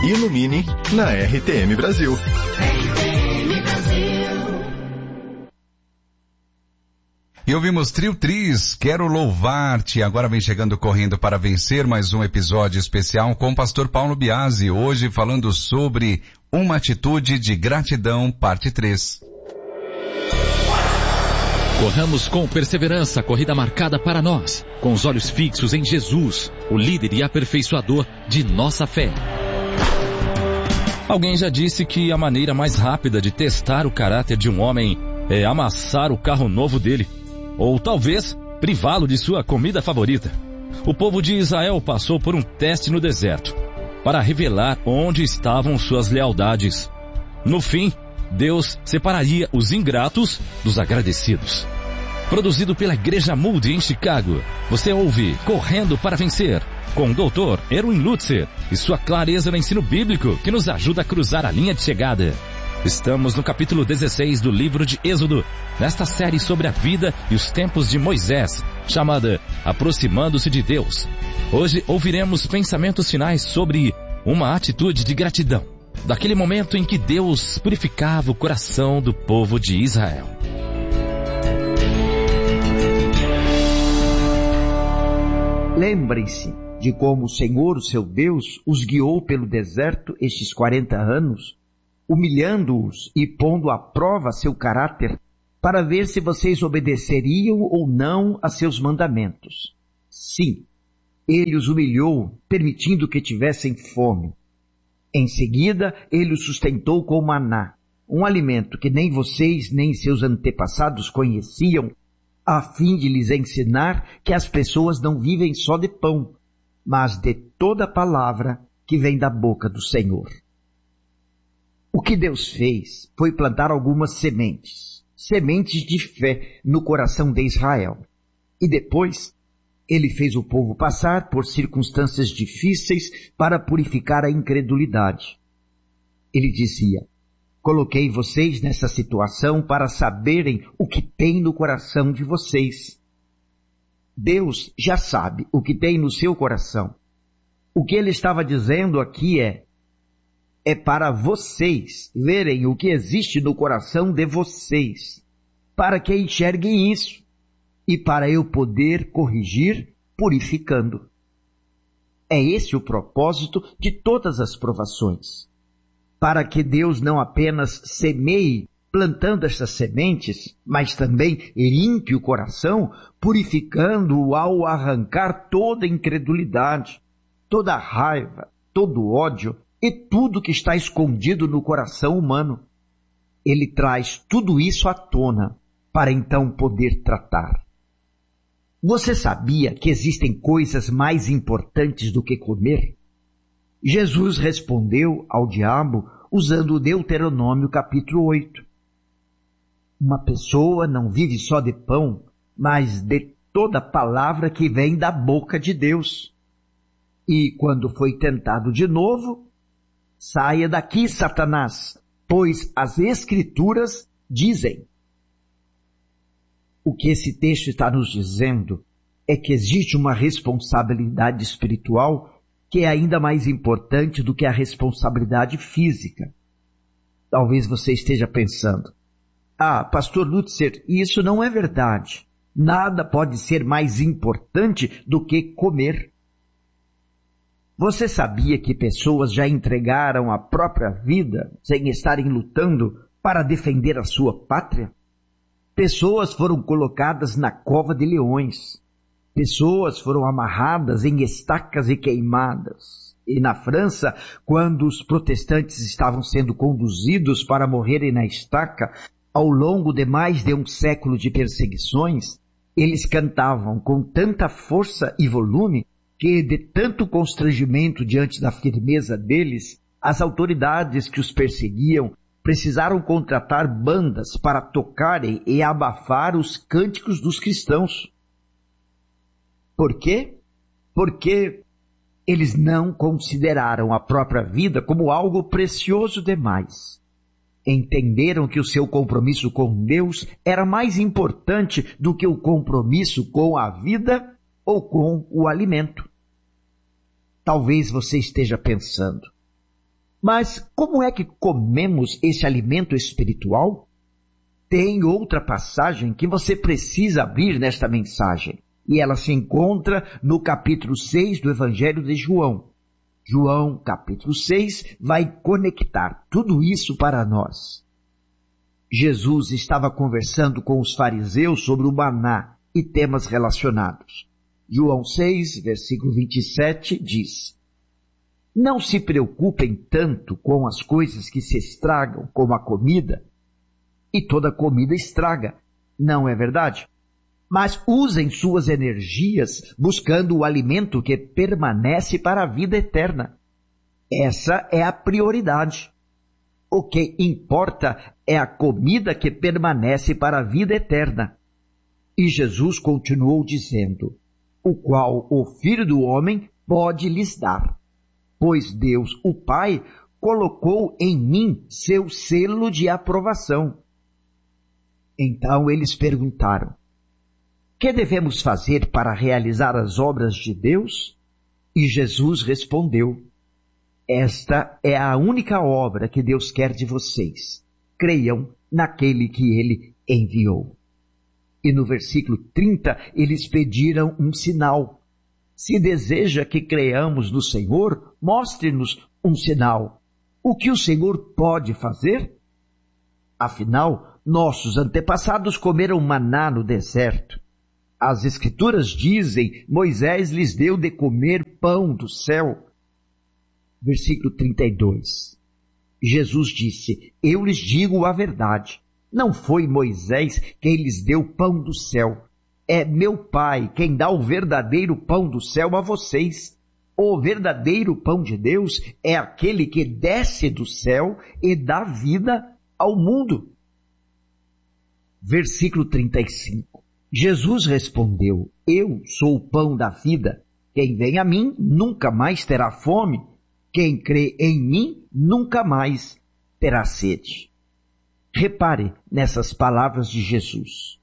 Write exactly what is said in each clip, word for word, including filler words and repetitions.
Ilumine na R T M Brasil. E ouvimos Trio Tris, Quero Louvar-te. Agora vem chegando correndo para vencer mais um episódio especial com o pastor Paulo Biasi, hoje falando sobre uma atitude de gratidão, parte três. Corramos com perseverança a corrida marcada para nós, com os olhos fixos em Jesus, o líder e aperfeiçoador de nossa fé. Alguém já disse que a maneira mais rápida de testar o caráter de um homem é amassar o carro novo dele. Ou talvez privá-lo de sua comida favorita. O povo de Israel passou por um teste no deserto para revelar onde estavam suas lealdades. No fim, Deus separaria os ingratos dos agradecidos. Produzido pela Igreja Moody em Chicago, você ouve Correndo para Vencer, com o doutor Erwin Lutzer e sua clareza no ensino bíblico que nos ajuda a cruzar a linha de chegada. Estamos no capítulo dezesseis do livro de Êxodo, nesta série sobre a vida e os tempos de Moisés, chamada Aproximando-se de Deus. Hoje ouviremos pensamentos finais sobre uma atitude de gratidão, daquele momento em que Deus purificava o coração do povo de Israel. Lembrem-se de como o Senhor, o seu Deus, os guiou pelo deserto estes quarenta anos, humilhando-os e pondo à prova seu caráter, para ver se vocês obedeceriam ou não a seus mandamentos. Sim, ele os humilhou, permitindo que tivessem fome. Em seguida, ele os sustentou com maná, um alimento que nem vocês nem seus antepassados conheciam, a fim de lhes ensinar que as pessoas não vivem só de pão, mas de toda palavra que vem da boca do Senhor. O que Deus fez foi plantar algumas sementes, sementes de fé no coração de Israel. E depois, ele fez o povo passar por circunstâncias difíceis para purificar a incredulidade. Ele dizia: coloquei vocês nessa situação para saberem o que tem no coração de vocês. Deus já sabe o que tem no seu coração. O que ele estava dizendo aqui é, é para vocês verem o que existe no coração de vocês, para que enxerguem isso e para eu poder corrigir purificando. É esse o propósito de todas as provações, para que Deus não apenas semeie plantando estas sementes, mas também limpe o coração, purificando-o ao arrancar toda incredulidade, toda raiva, todo ódio, e tudo que está escondido no coração humano. Ele traz tudo isso à tona, para então poder tratar. Você sabia que existem coisas mais importantes do que comer? Jesus respondeu ao diabo usando o Deuteronômio capítulo oito. Uma pessoa não vive só de pão, mas de toda palavra que vem da boca de Deus. E quando foi tentado de novo, saia daqui, Satanás, pois as Escrituras dizem. O que esse texto está nos dizendo é que existe uma responsabilidade espiritual que é ainda mais importante do que a responsabilidade física. Talvez você esteja pensando, ah, pastor Lutzer, isso não é verdade. Nada pode ser mais importante do que comer. Você sabia que pessoas já entregaram a própria vida sem estarem lutando para defender a sua pátria? Pessoas foram colocadas na cova de leões. Pessoas foram amarradas em estacas e queimadas. E na França, quando os protestantes estavam sendo conduzidos para morrerem na estaca, ao longo de mais de um século de perseguições, eles cantavam com tanta força e volume que, de tanto constrangimento diante da firmeza deles, as autoridades que os perseguiam precisaram contratar bandas para tocarem e abafar os cânticos dos cristãos. Por quê? Porque eles não consideraram a própria vida como algo precioso demais. Entenderam que o seu compromisso com Deus era mais importante do que o compromisso com a vida ou com o alimento. Talvez você esteja pensando, Mas como é que comemos esse alimento espiritual? Tem outra passagem que você precisa abrir nesta mensagem, e ela se encontra no capítulo seis do Evangelho de João. João, capítulo seis, vai conectar tudo isso para nós. Jesus estava conversando com os fariseus sobre o maná e temas relacionados. João seis, versículo vinte e sete, diz: Não se preocupem tanto com as coisas que se estragam, como a comida, e toda comida estraga, não é verdade? Mas usem suas energias buscando o alimento que permanece para a vida eterna. Essa é a prioridade. O que importa é a comida que permanece para a vida eterna. E Jesus continuou dizendo: o qual o Filho do Homem pode lhes dar. Pois Deus, o Pai, colocou em mim seu selo de aprovação. Então eles perguntaram: que devemos fazer para realizar as obras de Deus? E Jesus respondeu: esta é a única obra que Deus quer de vocês. Creiam naquele que Ele enviou. E no versículo trinta, eles pediram um sinal. Se deseja que creiamos no Senhor, mostre-nos um sinal. O que o Senhor pode fazer? Afinal, nossos antepassados comeram maná no deserto. As Escrituras dizem: Moisés lhes deu de comer pão do céu. Versículo trinta e dois. Jesus disse: eu lhes digo a verdade. Não foi Moisés quem lhes deu pão do céu. É meu Pai quem dá o verdadeiro pão do céu a vocês. O verdadeiro pão de Deus é aquele que desce do céu e dá vida ao mundo. Versículo trinta e cinco. Jesus respondeu: eu sou o pão da vida. Quem vem a mim nunca mais terá fome. Quem crê em mim nunca mais terá sede. Repare nessas palavras de Jesus.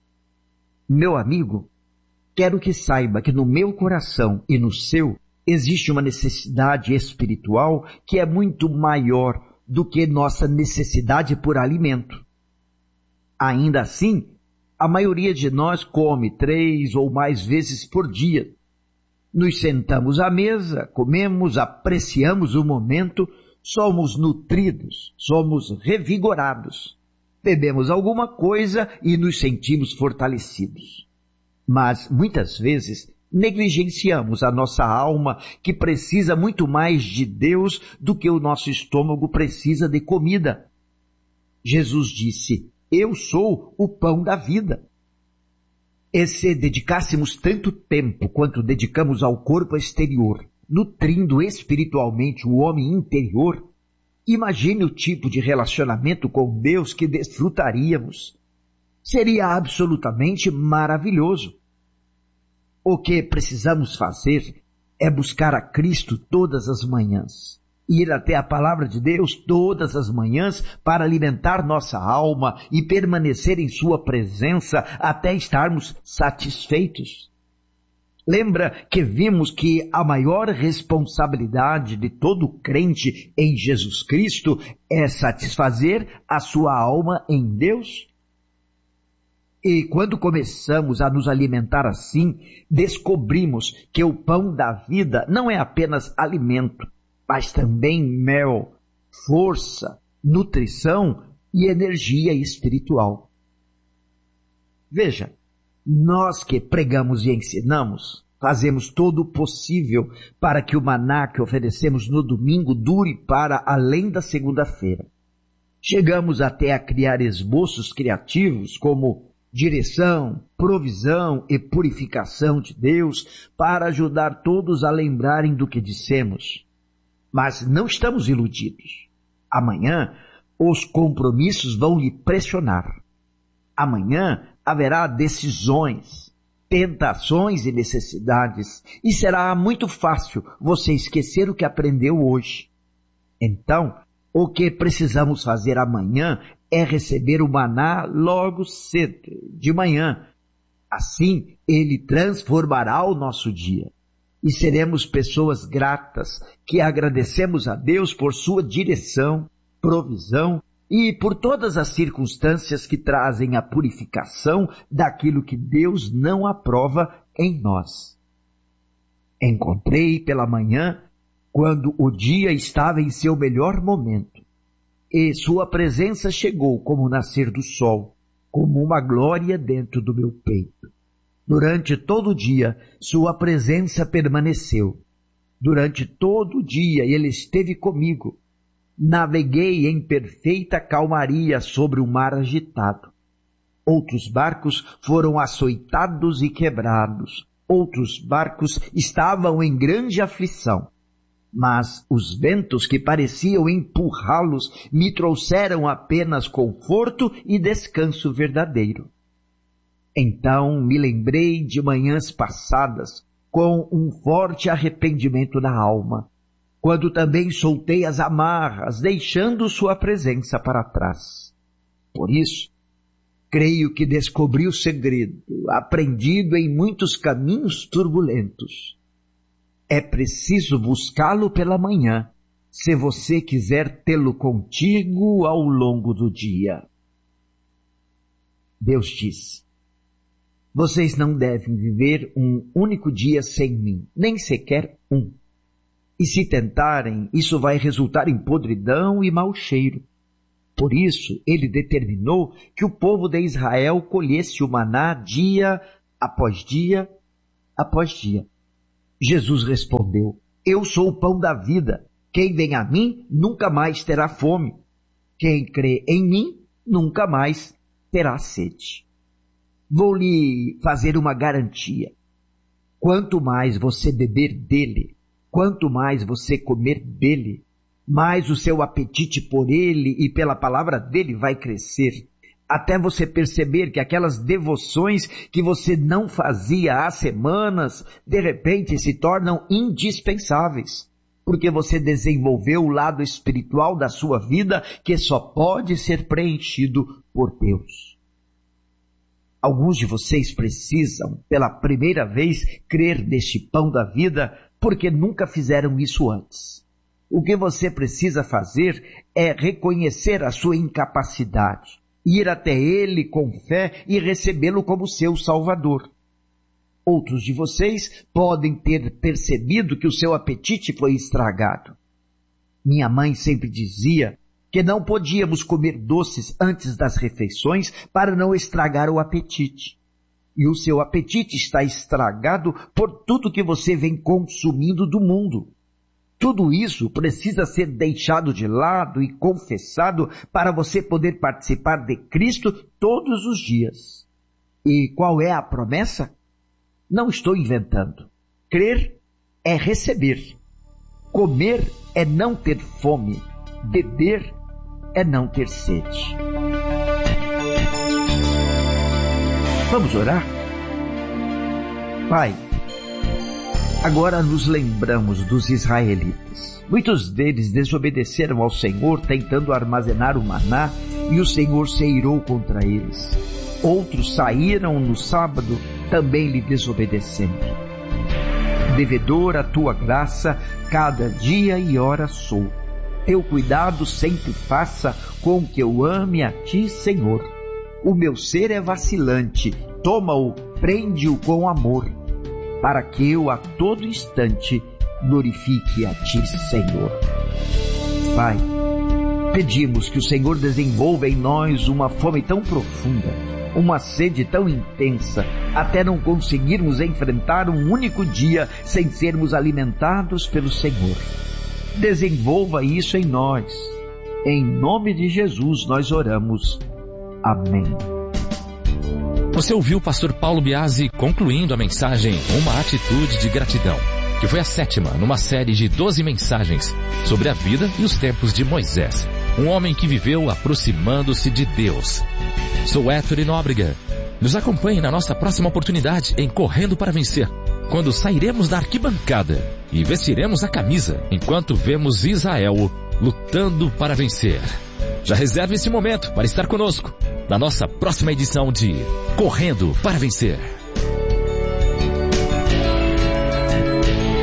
Meu amigo, quero que saiba que no meu coração e no seu existe uma necessidade espiritual que é muito maior do que nossa necessidade por alimento. Ainda assim, a maioria de nós come três ou mais vezes por dia. Nos sentamos à mesa, comemos, apreciamos o momento, somos nutridos, somos revigorados. Bebemos alguma coisa e nos sentimos fortalecidos. Mas, muitas vezes, negligenciamos a nossa alma, que precisa muito mais de Deus do que o nosso estômago precisa de comida. Jesus disse: eu sou o pão da vida. E se dedicássemos tanto tempo quanto dedicamos ao corpo exterior, nutrindo espiritualmente o homem interior, imagine o tipo de relacionamento com Deus que desfrutaríamos. Seria absolutamente maravilhoso. O que precisamos fazer é buscar a Cristo todas as manhãs. Ir até a palavra de Deus todas as manhãs para alimentar nossa alma e permanecer em sua presença até estarmos satisfeitos. Lembra que vimos que a maior responsabilidade de todo crente em Jesus Cristo é satisfazer a sua alma em Deus? E quando começamos a nos alimentar assim, descobrimos que o pão da vida não é apenas alimento, mas também mel, força, nutrição e energia espiritual. Veja, nós que pregamos e ensinamos, fazemos todo o possível para que o maná que oferecemos no domingo dure para além da segunda-feira. Chegamos até a criar esboços criativos como direção, provisão e purificação de Deus para ajudar todos a lembrarem do que dissemos. Mas não estamos iludidos. Amanhã, os compromissos vão lhe pressionar. Amanhã haverá decisões, tentações e necessidades, e será muito fácil você esquecer o que aprendeu hoje. Então, o que precisamos fazer amanhã é receber o maná logo cedo, de manhã. Assim, ele transformará o nosso dia. e seremos pessoas gratas, que agradecemos a Deus por sua direção, provisão e por todas as circunstâncias que trazem a purificação daquilo que Deus não aprova em nós. Encontrei pela manhã, quando o dia estava em seu melhor momento, e sua presença chegou como o nascer do sol, como uma glória dentro do meu peito. Durante todo o dia, sua presença permaneceu. Durante todo o dia, ele esteve comigo. Naveguei em perfeita calmaria sobre o mar agitado. Outros barcos foram açoitados e quebrados. Outros barcos estavam em grande aflição. Mas os ventos que pareciam empurrá-los me trouxeram apenas conforto e descanso verdadeiro. Então me lembrei de manhãs passadas com um forte arrependimento na alma, quando também soltei as amarras, deixando sua presença para trás. Por isso, creio que descobri o segredo, aprendido em muitos caminhos turbulentos. É preciso buscá-lo pela manhã, se você quiser tê-lo contigo ao longo do dia. Deus diz: vocês não devem viver um único dia sem mim, nem sequer um. E se tentarem, isso vai resultar em podridão e mau cheiro. Por isso, ele determinou que o povo de Israel colhesse o maná dia após dia após dia. Jesus respondeu: eu sou o pão da vida. Quem vem a mim nunca mais terá fome. Quem crê em mim nunca mais terá sede. Vou lhe fazer uma garantia. Quanto mais você beber dele, quanto mais você comer dele, mais o seu apetite por ele e pela palavra dele vai crescer, até você perceber que aquelas devoções que você não fazia há semanas, de repente se tornam indispensáveis, porque você desenvolveu o lado espiritual da sua vida que só pode ser preenchido por Deus. Alguns de vocês precisam, pela primeira vez, crer neste pão da vida, porque nunca fizeram isso antes. O que você precisa fazer é reconhecer a sua incapacidade, ir até ele com fé e recebê-lo como seu Salvador. Outros de vocês podem ter percebido que o seu apetite foi estragado. Minha mãe sempre dizia que não podíamos comer doces antes das refeições para não estragar o apetite. E o seu apetite está estragado por tudo que você vem consumindo do mundo. Tudo isso precisa ser deixado de lado e confessado para você poder participar de Cristo todos os dias. E qual é a promessa? Não estou inventando. Crer é receber. Comer é não ter fome. Beber é não ter sede. Vamos orar? Pai, agora nos lembramos dos israelitas. Muitos deles desobedeceram ao Senhor, tentando armazenar o maná, e o Senhor se irou contra eles. Outros saíram no sábado, também lhe desobedecendo. Devedor a tua graça, cada dia e hora sou. Teu cuidado sempre faça com que eu ame a ti, Senhor. O meu ser é vacilante, toma-o, prende-o com amor, para que eu a todo instante glorifique a ti, Senhor. Pai, pedimos que o Senhor desenvolva em nós uma fome tão profunda, uma sede tão intensa, até não conseguirmos enfrentar um único dia sem sermos alimentados pelo Senhor. Desenvolva isso em nós. Em nome de Jesus nós oramos. Amém. Você ouviu o pastor Paulo Biasi concluindo a mensagem Uma Atitude de Gratidão, que foi a sétima numa série de doze mensagens sobre a vida e os tempos de Moisés, um homem que viveu aproximando-se de Deus. Sou Héctor Nóbrega. Nos acompanhe na nossa próxima oportunidade em Correndo para Vencer, quando sairemos da arquibancada e vestiremos a camisa enquanto vemos Israel lutando para vencer. Já reserve esse momento para estar conosco na nossa próxima edição de Correndo para Vencer.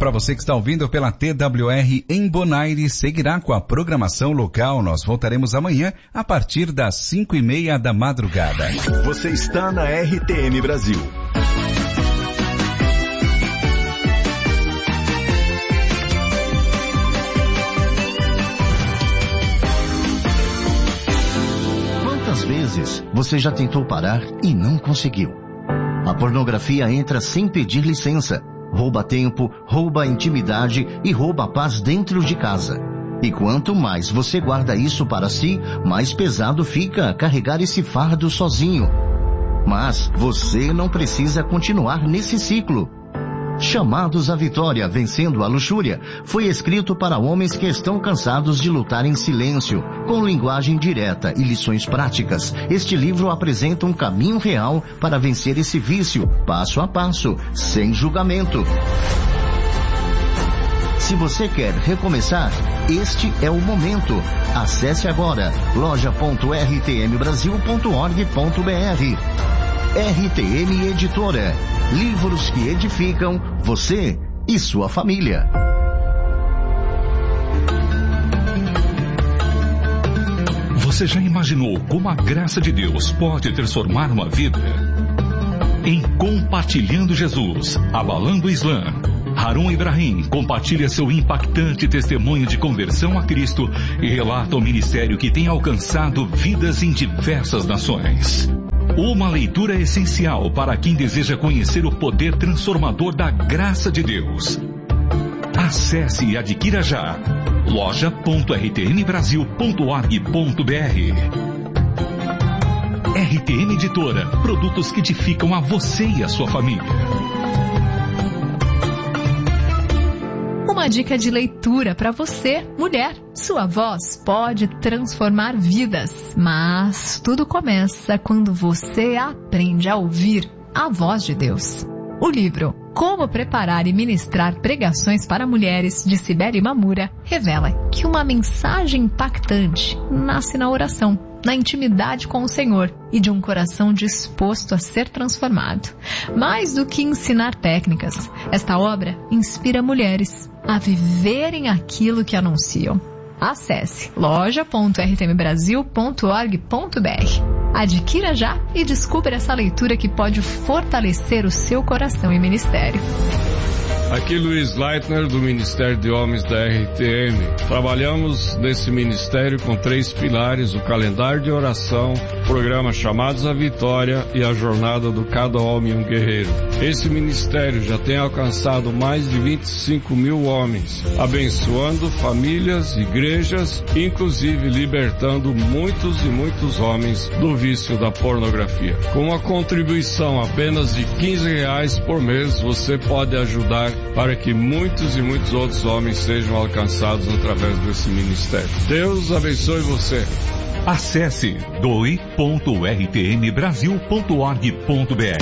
para você que está ouvindo pela T W R em Bonaire, seguirá com a programação local. Nós voltaremos amanhã a partir das cinco e meia da madrugada. Você está na R T M Brasil. Quantas vezes você já tentou parar e não conseguiu? A pornografia entra sem pedir licença. Rouba tempo, rouba intimidade e rouba a paz dentro de casa. E quanto mais você guarda isso para si, mais pesado fica carregar esse fardo sozinho. Mas você não precisa continuar nesse ciclo. Chamados à Vitória, Vencendo a Luxúria, foi escrito para homens que estão cansados de lutar em silêncio, com linguagem direta e lições práticas. Este livro apresenta um caminho real para vencer esse vício, passo a passo, sem julgamento. Se você quer recomeçar, este é o momento. Acesse agora loja ponto r t m brasil ponto org ponto b r. R T M Editora. Livros que edificam você e sua família. Você já imaginou como a graça de Deus pode transformar uma vida? Em Compartilhando Jesus, Abalando o Islã, Harun Ibrahim compartilha seu impactante testemunho de conversão a Cristo e relata o ministério que tem alcançado vidas em diversas nações. Uma leitura essencial para quem deseja conhecer o poder transformador da graça de Deus. Acesse e adquira já loja ponto r t m brasil ponto org ponto b r. R T M Editora, produtos que edificam a você e a sua família. Uma dica de leitura para você, mulher. Sua voz pode transformar vidas, mas tudo começa quando você aprende a ouvir a voz de Deus. O livro Como Preparar e Ministrar Pregações para Mulheres, de Sibeli Mamura, revela que uma mensagem impactante nasce na oração, na intimidade com o Senhor e de um coração disposto a ser transformado. Mais do que ensinar técnicas, esta obra inspira mulheres a viverem aquilo que anunciam. Acesse loja ponto r t m brasil ponto org ponto b r. Adquira já e descubra essa leitura que pode fortalecer o seu coração e ministério. Aqui Luiz Leitner, do Ministério de Homens da R T M. Trabalhamos nesse ministério com três pilares: o calendário de oração, o programa Chamados à Vitória e a jornada do Cada Homem um Guerreiro. Esse ministério já tem alcançado mais de vinte e cinco mil homens, abençoando famílias, igrejas, inclusive libertando muitos e muitos homens do vício da pornografia. Com uma contribuição apenas de quinze reais por mês, você pode ajudar para que muitos e muitos outros homens sejam alcançados através desse ministério. Deus abençoe você. Acesse doe ponto r t m brasil ponto org ponto b r.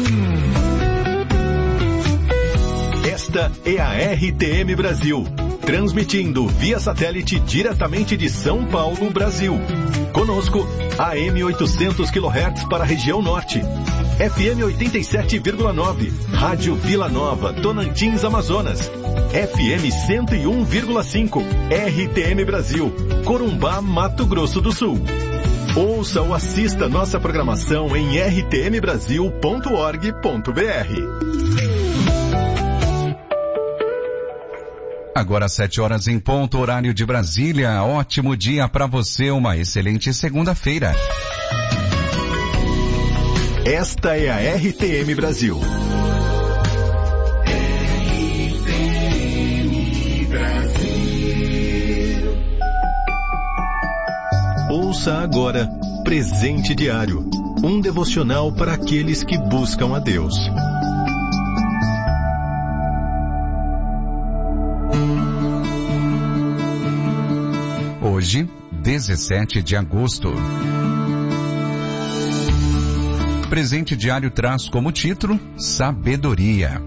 Esta é a R T M Brasil, transmitindo via satélite diretamente de São Paulo, Brasil. Conosco, A M oitocentos quilohertz para a região norte, F M oitenta e sete vírgula nove, Rádio Vila Nova, Tocantins, Amazonas, F M cento e um vírgula cinco, R T M Brasil, Corumbá, Mato Grosso do Sul. Ouça ou assista nossa programação em r t m brasil ponto org ponto b r. Agora sete horas em ponto, horário de Brasília. Ótimo dia para você, uma excelente segunda-feira. Esta é a R T M Brasil. R T M Brasil. Ouça agora Presente Diário, um devocional para aqueles que buscam a Deus. Hoje, dezessete de agosto. Presente Diário traz como título Sabedoria.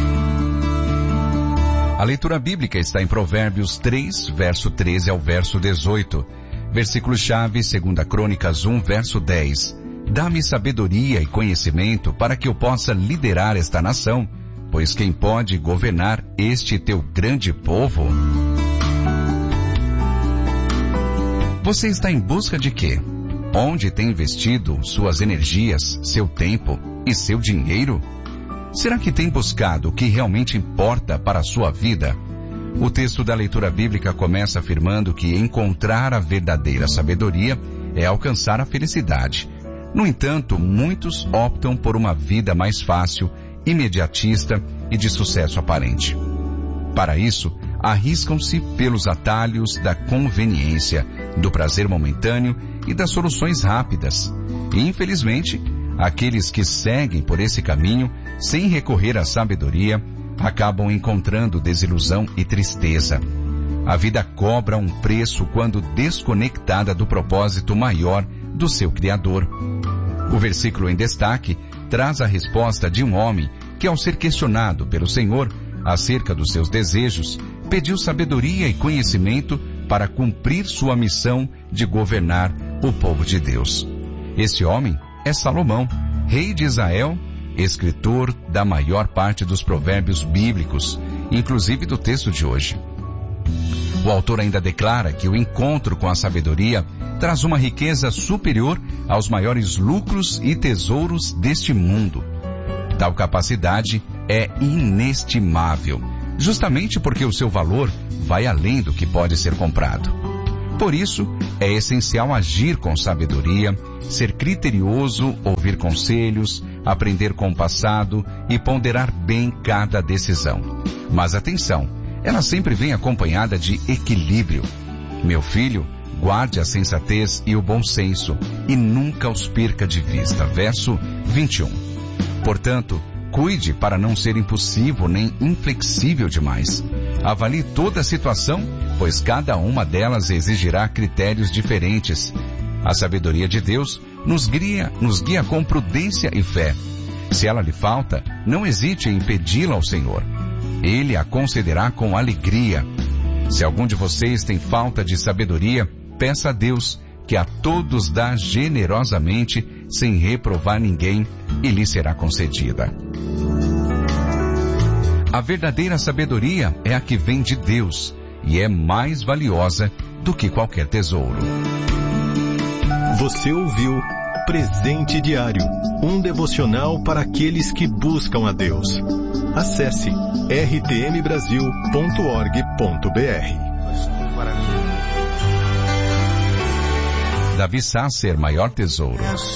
A leitura bíblica está em Provérbios três, verso treze ao verso dezoito. Versículo-chave, segunda Crônicas um, verso dez. Dá-me sabedoria e conhecimento para que eu possa liderar esta nação. pois quem pode governar este teu grande povo? Você está em busca de quê? Onde tem investido suas energias, seu tempo e seu dinheiro? Será que tem buscado o que realmente importa para a sua vida? O texto da leitura bíblica começa afirmando que encontrar a verdadeira sabedoria é alcançar a felicidade. No entanto, muitos optam por uma vida mais fácil, imediatista e de sucesso aparente. Para isso, arriscam-se pelos atalhos da conveniência, do prazer momentâneo e das soluções rápidas. E, infelizmente, aqueles que seguem por esse caminho, sem recorrer à sabedoria, acabam encontrando desilusão e tristeza. A vida cobra um preço quando desconectada do propósito maior do seu Criador. O versículo em destaque traz a resposta de um homem que, ao ser questionado pelo Senhor acerca dos seus desejos, pediu sabedoria e conhecimento para cumprir sua missão de governar o povo de Deus. Esse homem é Salomão, rei de Israel, escritor da maior parte dos provérbios bíblicos, inclusive do texto de hoje. O autor ainda declara que o encontro com a sabedoria traz uma riqueza superior aos maiores lucros e tesouros deste mundo. Tal capacidade é inestimável, justamente porque o seu valor vai além do que pode ser comprado. Por isso, é essencial agir com sabedoria, ser criterioso, ouvir conselhos, aprender com o passado e ponderar bem cada decisão. Mas atenção, ela sempre vem acompanhada de equilíbrio. Meu filho, guarde a sensatez e o bom senso e nunca os perca de vista. Verso vinte e um. Portanto, cuide para não ser impulsivo nem inflexível demais. Avalie toda a situação, pois cada uma delas exigirá critérios diferentes. A sabedoria de Deus nos guia, nos guia com prudência e fé. Se ela lhe falta, não hesite em pedi-la ao Senhor. Ele a concederá com alegria. Se algum de vocês tem falta de sabedoria, peça a Deus, que a todos dá generosamente, sem reprovar ninguém, e lhe será concedida. A verdadeira sabedoria é a que vem de Deus, e é mais valiosa do que qualquer tesouro. Você ouviu Presente Diário, um devocional para aqueles que buscam a Deus. Acesse r t m brasil ponto org ponto b r. Davi Sasser, maior tesouro.